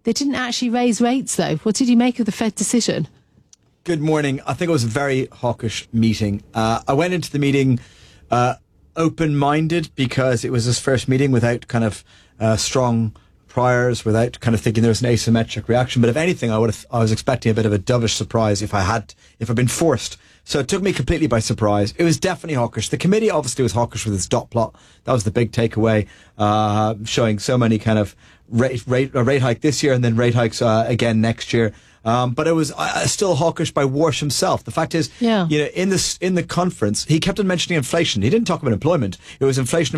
They didn't actually raise rates, though. What did you make of the Fed decision? Good morning. I think it was a very hawkish meeting. I went into the meeting open-minded because it was his first meeting without kind of strong priors, without kind of thinking there was an asymmetric reaction. But if anything, I was expecting a bit of a dovish surprise if I'd been forced. So it took me completely by surprise. It was definitely hawkish. The committee obviously was hawkish with its dot plot. That was the big takeaway, showing so many kind of rate hike this year and then rate hikes again next year. But it was still hawkish by Warsh himself. The fact is, in the conference, he kept on mentioning inflation. He didn't talk about employment. It was inflation.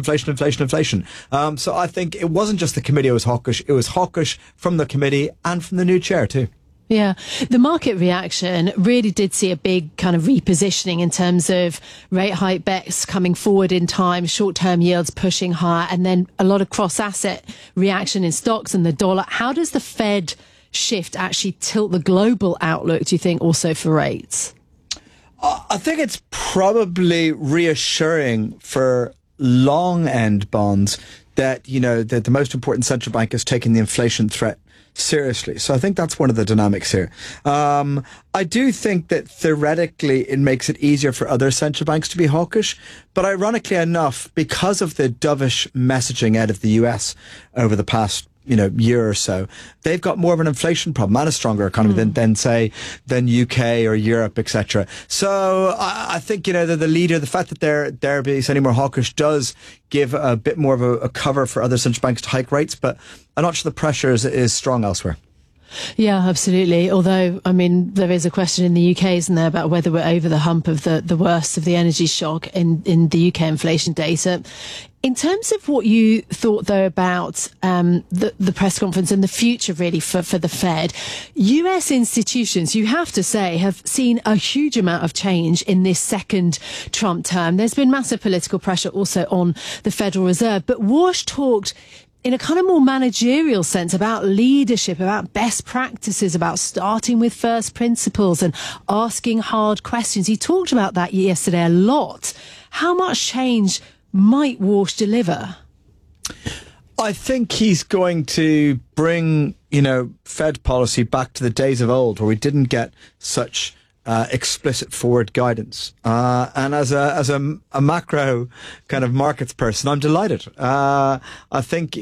So I think it wasn't just the committee who was hawkish. It was hawkish from the committee and from the new chair too. Yeah, the market reaction really did see a big kind of repositioning in terms of rate hike bets coming forward in time, short-term yields pushing higher, and then a lot of cross-asset reaction in stocks and the dollar. How does the Fed shift actually tilt the global outlook, do you think, also for rates? I think it's probably reassuring for long-end bonds that, that the most important central bank is taking the inflation threat seriously. So I think that's one of the dynamics here. I do think that theoretically it makes it easier for other central banks to be hawkish, but ironically enough, because of the dovish messaging out of the US over the past year or so, they've got more of an inflation problem and a stronger economy than UK or Europe, etc. So I think, the leader, the fact that they're being any more hawkish does give a bit more of a cover for other central banks to hike rates, but I'm not sure the pressure is strong elsewhere. Yeah, absolutely. Although, there is a question in the UK, isn't there, about whether we're over the hump of the worst of the energy shock in the UK inflation data. In terms of what you thought, though, about the press conference and the future, really, for the Fed, US institutions, you have to say, have seen a huge amount of change in this second Trump term. There's been massive political pressure also on the Federal Reserve. But Warsh talked in a kind of more managerial sense about leadership, about best practices, about starting with first principles and asking hard questions. He talked about that yesterday a lot. How much change might Warsh deliver? I think he's going to bring, Fed policy back to the days of old where we didn't get such explicit forward guidance. And as a macro kind of markets person, I'm delighted. I think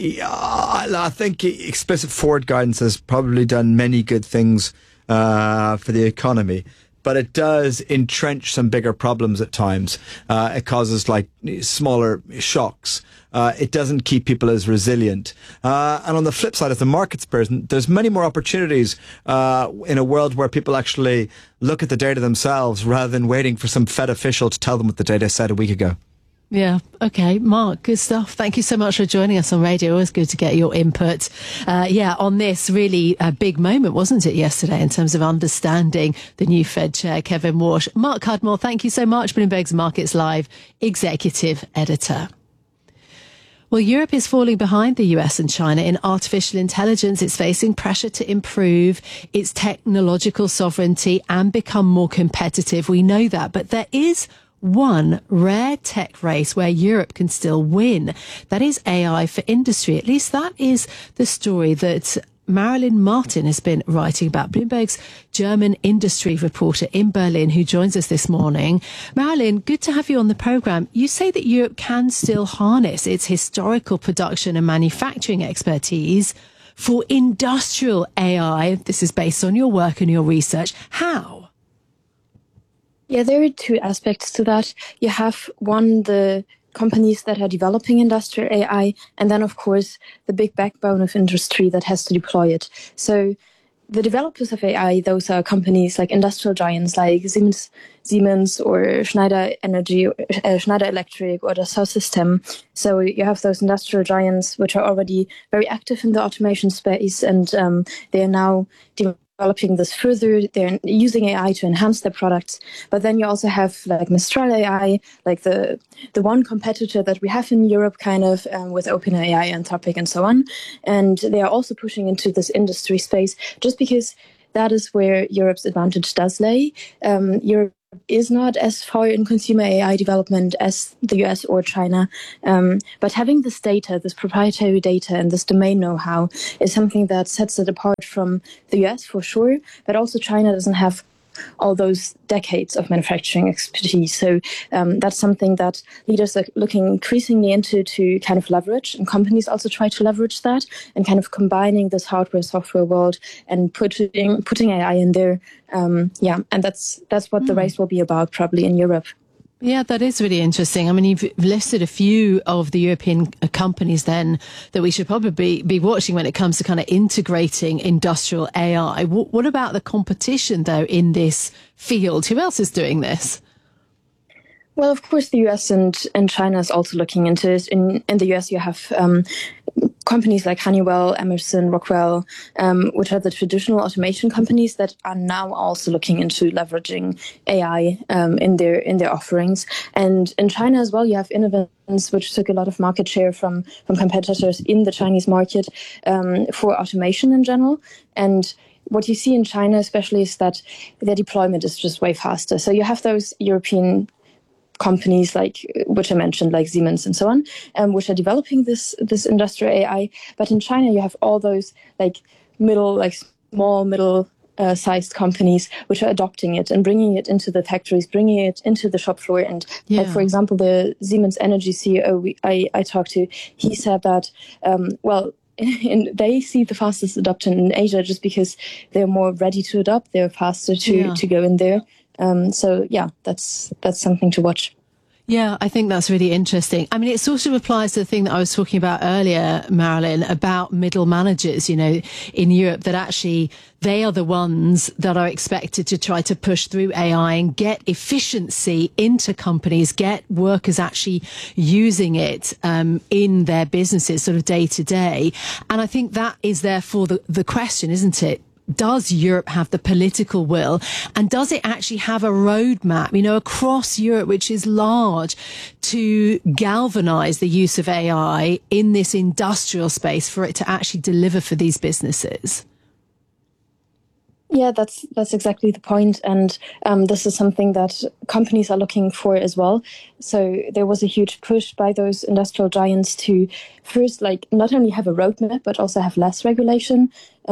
explicit forward guidance has probably done many good things for the economy, but it does entrench some bigger problems at times. It causes smaller shocks. It doesn't keep people as resilient. And on the flip side, as a markets person, there's many more opportunities in a world where people actually look at the data themselves rather than waiting for some Fed official to tell them what the data said a week ago. Yeah. Okay. Mark, good stuff. Thank you so much for joining us on radio. Always good to get your input. On this really big moment, wasn't it, yesterday, in terms of understanding the new Fed chair, Kevin Warsh. Mark Cudmore, thank you so much. Bloomberg's Markets Live executive editor. Well, Europe is falling behind the US and China in artificial intelligence. It's facing pressure to improve its technological sovereignty and become more competitive. We know that. But there is one rare tech race where Europe can still win. That is AI for industry. At least that is the story that Marilyn Martin has been writing about, Bloomberg's German industry reporter in Berlin, who joins us this morning. Marilyn, good to have you on the programme. You say that Europe can still harness its historical production and manufacturing expertise for industrial AI. This is based on your work and your research. How? Yeah, there are two aspects to that. You have one, the companies that are developing industrial AI, and then, of course, the big backbone of industry that has to deploy it. So the developers of AI, those are companies like industrial giants like Siemens or Schneider Electric or Dassault System. So you have those industrial giants which are already very active in the automation space, and they are now developing this further. They're using AI to enhance their products. But then you also have like Mistral AI, like the one competitor that we have in Europe, kind of with OpenAI, Anthropic, and so on. And they are also pushing into this industry space just because that is where Europe's advantage does lay. Europe is not as far in consumer AI development as the US or China. But having this data, this proprietary data and this domain know-how is something that sets it apart from the US for sure, but also China doesn't have all those decades of manufacturing expertise. So that's something that leaders are looking increasingly into to kind of leverage, and companies also try to leverage that and kind of combining this hardware software world and putting AI in there. And that's what the race will be about probably in Europe. Yeah, that is really interesting. I mean, you've listed a few of the European companies then that we should probably be watching when it comes to kind of integrating industrial AI. What about the competition, though, in this field? Who else is doing this? Well, of course, the US and China is also looking into it. In the US, you have companies like Honeywell, Emerson, Rockwell, which are the traditional automation companies that are now also looking into leveraging AI in their offerings. And in China as well, you have Innovance, which took a lot of market share from competitors in the Chinese market for automation in general. And what you see in China especially is that their deployment is just way faster. So you have those European companies like which I mentioned, like Siemens and so on, which are developing this industrial AI. But in China, you have all those small middle sized companies which are adopting it and bringing it into the factories, bringing it into the shop floor. And like, for example, the Siemens Energy CEO I talked to, he said that they see the fastest adoption in Asia just because they're more ready to adopt. They're faster to go in there. That's something to watch. Yeah, I think that's really interesting. I mean, it sort of applies to the thing that I was talking about earlier, Marilyn, about middle managers, in Europe, that actually they are the ones that are expected to try to push through AI and get efficiency into companies, get workers actually using it in their businesses sort of day to day. And I think that is therefore the question, isn't it? Does Europe have the political will, and does it actually have a roadmap, across Europe, which is large, to galvanize the use of AI in this industrial space for it to actually deliver for these businesses? Yeah, that's exactly the point. And this is something that companies are looking for as well. So there was a huge push by those industrial giants to first, not only have a roadmap, but also have less regulation.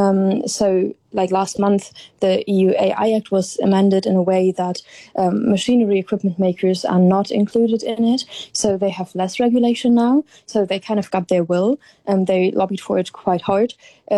So last month, the EU AI Act was amended in a way that machinery equipment makers are not included in it. So they have less regulation now. So they kind of got their will, and they lobbied for it quite hard.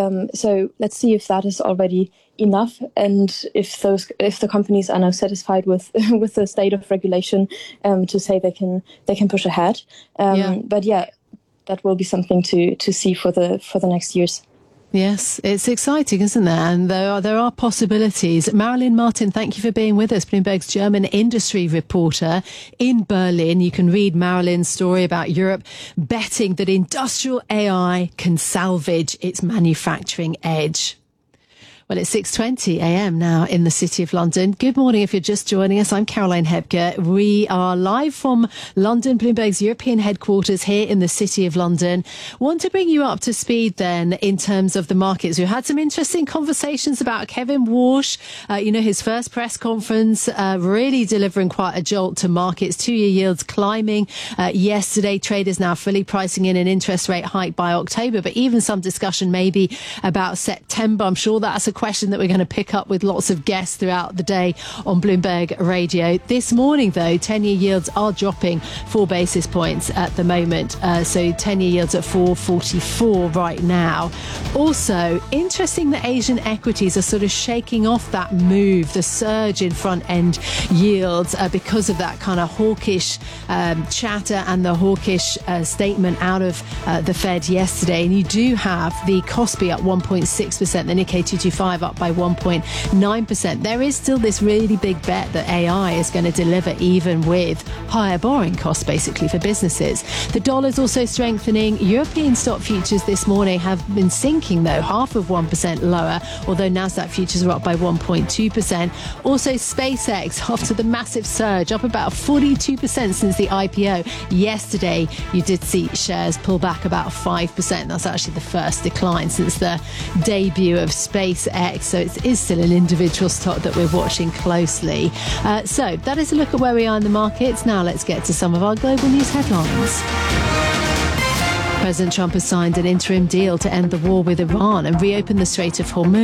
So let's see if that is already enough, and if the companies are now satisfied with the state of regulation to say they can push ahead. But that will be something to see for the next years. Yes, it's exciting, isn't there? And there are possibilities. Marilyn Martin, thank you for being with us, Bloomberg's German industry reporter in Berlin. You can read Marilyn's story about Europe betting that industrial AI can salvage its manufacturing edge. Well, it's 6:20 a.m. now in the City of London. Good morning if you're just joining us. I'm Caroline Hebke. We are live from London, Bloomberg's European headquarters here in the City of London. Want to bring you up to speed then in terms of the markets. We've had some interesting conversations about Kevin Warsh, his first press conference, really delivering quite a jolt to markets. 2-year yields climbing yesterday. Traders now fully pricing in an interest rate hike by October, but even some discussion maybe about September. I'm sure that's a question that we're going to pick up with lots of guests throughout the day on Bloomberg Radio. This morning, though, 10-year yields are dropping 4 basis points at the moment. So 10-year yields at 4.44 right now. Also, interesting that Asian equities are sort of shaking off that move, the surge in front-end yields because of that kind of hawkish chatter and the hawkish statement out of the Fed yesterday. And you do have the Kospi up 1.6%, the Nikkei 225 up by 1.9%. There is still this really big bet that AI is going to deliver even with higher borrowing costs, basically, for businesses. The dollar's also strengthening. European stock futures this morning have been sinking, though, 0.5% lower, although Nasdaq futures are up by 1.2%. Also, SpaceX, after the massive surge, up about 42% since the IPO. Yesterday, you did see shares pull back about 5%. That's actually the first decline since the debut of SpaceX. X. So it is still an individual stock that we're watching closely. So that is a look at where we are in the markets. Now let's get to some of our global news headlines. President Trump has signed an interim deal to end the war with Iran and reopen the Strait of Hormuz.